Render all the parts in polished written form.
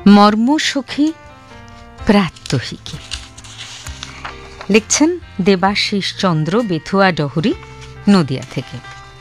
মর্মসখী প্রাত্যহিকী। লিখছেন দেবাশিস চন্দ্র, বেথুয়া ডহরি, নদিয়া থেকে।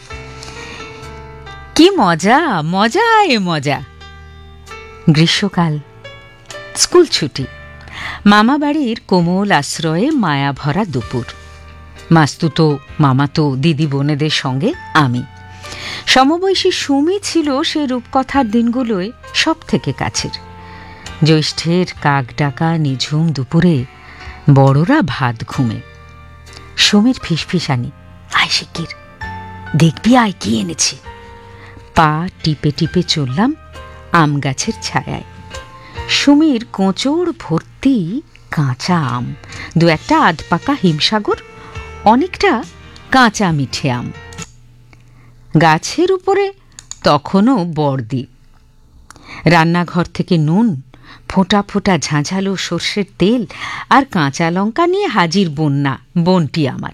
কি মজা মজা এ মজা! গ্রীষ্মকাল, স্কুল ছুটি, মামা বাড়ির কোমল আশ্রয়ে মায়া ভরা দুপুর, মাস্তুতো মামাতো দিদি বোনেদের সঙ্গে আমি। সমবয়সী সুমি ছিল সেই রূপকথার দিনগুলোয় সব থেকে কাছের। জ্যৈষ্ঠের কাক ডাকা নিঝুম দুপুরে বড়রা ভাত ঘুমে। সুমির ফিসফিসানি, আয় শিগগির, দেখবি আয় কি এনেছি। পা টিপে টিপে চললাম আম গাছের ছায়ায়। সুমির কোঁচড় ভর্তি কাঁচা আম, দু একটা আধ পাকা হিমসাগর, অনেকটা কাঁচা মিঠে আম। গাছের উপরে তখনও বর্দি। রান্নাঘর থেকে নুন, ফোঁটা ফোঁটা ঝাঁঝালো সর্ষের তেল আর কাঁচা লঙ্কা নিয়ে হাজির বন্যা, বোনটি আমার।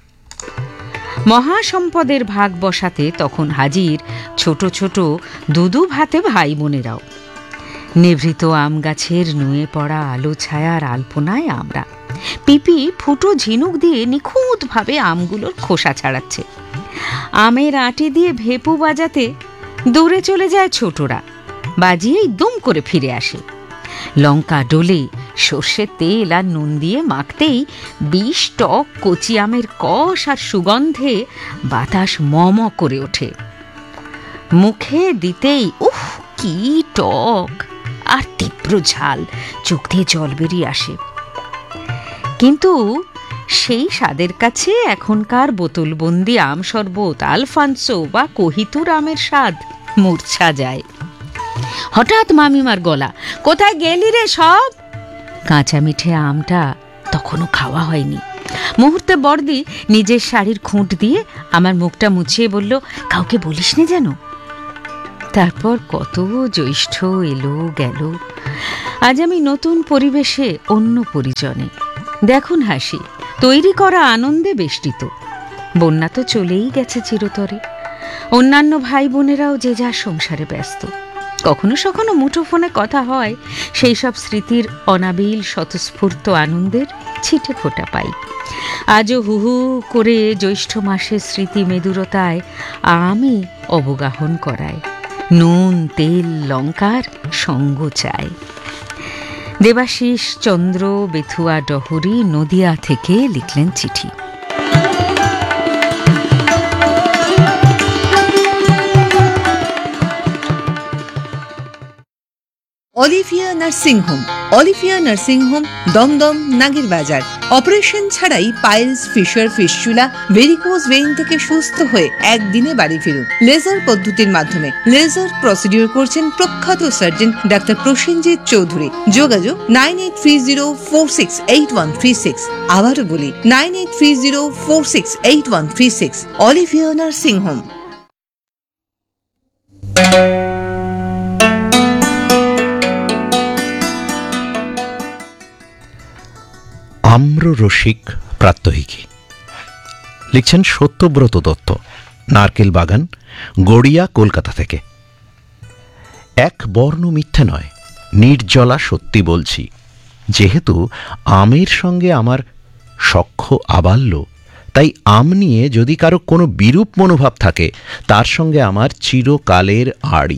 মহাসম্পদের ভাগ বসাতে তখন হাজির ছোট ছোট দুদু ভাতে ভাই বোনেরাও। নিভৃত আম গাছের নুয়ে পড়া আলো ছায়ার আলপনায় আমরা। পিপি ফুটো ঝিনুক দিয়ে নিখুঁতভাবে আমগুলোর খোসা ছাড়াচ্ছে। আমের আঁটি দিয়ে ভেপু বাজাতে দূরে চলে যায় ছোটরা, বাজিয়েই দুম করে ফিরে আসে। লঙ্কা ডলে সর্ষের তেল আর নুন দিয়ে মাখতেই ২০ টক কচি আমের কষ আর সুগন্ধে বাতাস মম করে ওঠে। মুখে দিতেই উফ, কি টক আর তীব্র ঝাল, চোখ দিয়ে জল বেরিয়ে আসে। কিন্তু সেই স্বাদের কাছে এখনকার বোতলবন্দি আম শরবত, আলফানসো বা কোহিতুর আমের স্বাদ মূর্ছা যায়। হঠাৎ মামিমার গলা, কোথায় গেলি রে সব? কাঁচা মিঠে আমটা তখনও খাওয়া হয়নি। মুহূর্তে বর্দি নিজের শাড়ির খুঁট দিয়ে আমার মুখটা মুছিয়ে বলল, কাউকে বলিস নে যেন। তারপর কত জ্যৈষ্ঠ এলো গেল। আজ আমি নতুন পরিবেশে, অন্য পরিজনে। দেখুন হাসি, তৈরি করা আনন্দে বেষ্টিত। বন্যা তো চলেই গেছে চিরতরে। অন্যান্য ভাই বোনেরাও যে যার সংসারে ব্যস্ত। কখনো সখনো মুঠোফোনে কথা হয়, সেই সব স্মৃতির অনাবিল স্বতঃস্ফূর্ত আনন্দের ছিটে ফোঁটা পাই। আজও হুহু করে জ্যৈষ্ঠ মাসের স্মৃতি মেদুরতায় আমি অবগাহন করায়। নুন তেল লঙ্কার সঙ্গ চায়। দেবাশিস চন্দ্র, বেথুয়া ডহরি, নদিয়া থেকে লিখলেন চিঠি। Olivia nursing home. Olivia nursing home, Dumdum, নাগের বাজার। অপারেশন ছাড়াই piles, fisher, fistula, varicose vein থেকে সুস্থ হয়ে একদিনে বাড়ি ফিরুন লেজার পদ্ধতির মাধ্যমে। লেজার প্রসিডিউর করছেন প্রখ্যাত সার্জন ডাক্তার প্রসেনজিৎ চৌধুরী। যোগাযোগ 9830468136। আবারও বলি 9830468136। Olivia nursing home. আম্ররসিক প্রাত্যহিকী। লিখছেন সত্যব্রত দত্ত, নারকেল বাগান, গড়িয়া, কলকাতা থেকে। এক বর্ণ মিথ্যে নয়, নির্জলা সত্যি বলছি। যেহেতু আমের সঙ্গে আমার সখ্য আবাল্য, তাই আম নিয়ে যদি কারো কোনো বিরূপ মনোভাব থাকে, তার সঙ্গে আমার চিরকালের আড়ি।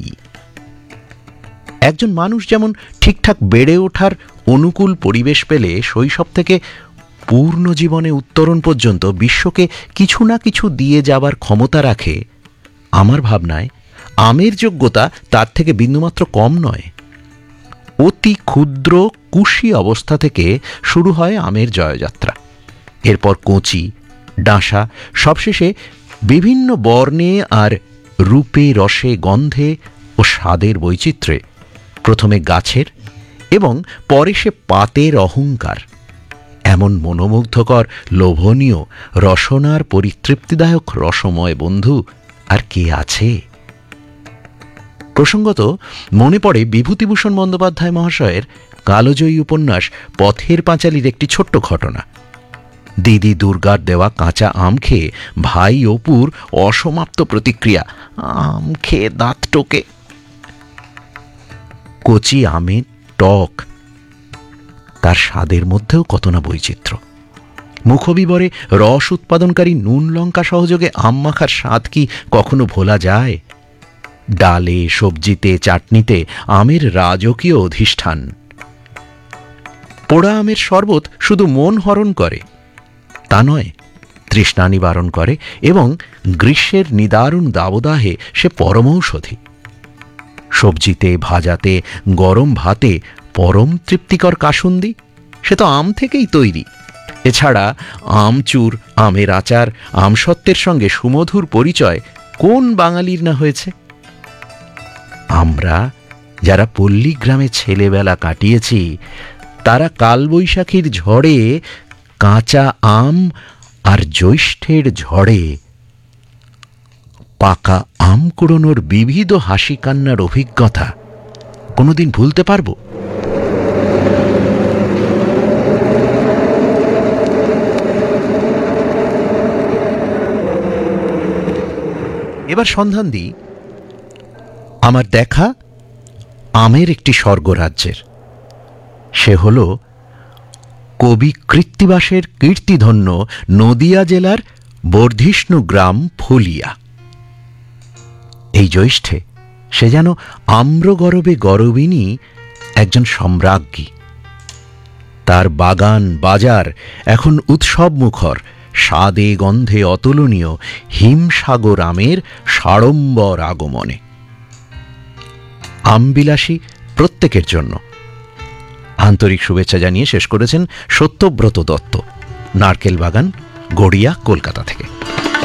একজন মানুষ যেমন ঠিকঠাক বেড়ে ওঠার অনুকূল পরিবেশ পেলে শৈশব থেকে পূর্ণ জীবনে উত্তরণ পর্যন্ত বিশ্বকে কিছু না কিছু দিয়ে যাবার ক্ষমতা রাখে, আমার ভাবনায় আমের যোগ্যতা তার থেকে বিন্দুমাত্র কম নয়। অতি ক্ষুদ্র কুশি অবস্থা থেকে শুরু হয় আমের জয়যাত্রা। এরপর কচি, ডাঁসা, সবশেষে বিভিন্ন বর্ণে আর রূপে, রসে, গন্ধে ও স্বাদের বৈচিত্র্যে প্রথমে গাছের এবং পরে সে পাতের অহংকার। এমন মনোমুগ্ধকর, লোভনীয়, রসনার পরিতৃপ্তিদায়ক রসময় বন্ধু আর কে আছে? প্রসঙ্গত মনে পড়ে বিভূতিভূষণ বন্দ্যোপাধ্যায় মহাশয়ের কালজয়ী উপন্যাস পথের পাঁচালীর একটি ছোট্ট ঘটনা। দিদি দুর্গার দেওয়া কাঁচা আম খেয়ে ভাই অপুর অসমাপ্ত প্রতিক্রিয়া, আম খেয়ে দাঁত টোকে। কচি আমের টক, তার স্বাদের মধ্যেও কত না বৈচিত্র্য। মুখবিবরে রস উৎপাদনকারী নুন লঙ্কা সহযোগে আম মাখার স্বাদ কি কখনো ভোলা যায়? ডালে, সবজিতে, চাটনিতে আমের রাজকীয় অধিষ্ঠান। পোড়া আমের শরবত শুধু মন হরণ করে তা নয়, তৃষ্ণা নিবারণ করে এবং গ্রীষ্মের নিদারুণ দাবদাহে সে পরমৌষধি। সবজিতে, ভাজাতে, গরম ভাতে পরম তৃপ্তিকর কাসুন্দি সে তো আম থেকেই তৈরি। এছাড়া আমচুর, আমের আচার, আমসত্ত্বের সঙ্গে সুমধুর পরিচয় কোন বাঙালির না হয়েছে? আমরা যারা পল্লী গ্রামে ছেলেবেলা কাটিয়েছি তারা কালবৈশাখীর ঝড়ে কাঁচা আম আর জ্যৈষ্ঠের ঝড়ে পাকা আম কুড়োনোর বিবিধ হাসি কান্নার অভিজ্ঞতা কোনোদিন ভুলতে পারব? এবার সন্ধান দিই আমার দেখা আমের একটি স্বর্গরাজ্যের। সে হল কবি কৃত্তিবাসের কীর্তিধন্য নদিয়া জেলার বর্ধিষ্ণু গ্রাম ফুলিয়া। এই জ্যৈষ্ঠে সে যেন আম্রগরবে গরবিনী একজন সম্রাজ্ঞী। তার বাগান বাজার এখন উৎসব মুখর, স্বাদে গন্ধে অতুলনীয় হিমসাগর আমের সাড়ম্বর আগমনে। আমবিলাসী প্রত্যেকের জন্য আন্তরিক শুভেচ্ছা জানিয়ে শেষ করেছেন সত্যব্রত দত্ত, নারকেল বাগান, গড়িয়া, কলকাতা থেকে।